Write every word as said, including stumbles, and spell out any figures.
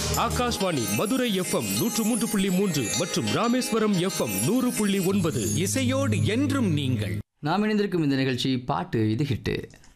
Akashvani Madurai FM நூற்று மூன்று புள்ளி மூன்று மற்றும் ராமேஸ்வரம் எஃப்எம் நூறு புள்ளி ஒன்பது. இசையோடு என்றும் நீங்கள். நாம் இணைந்திருக்கும் இந்த நிகழ்ச்சி பாட்டு இது ஹிட்டு.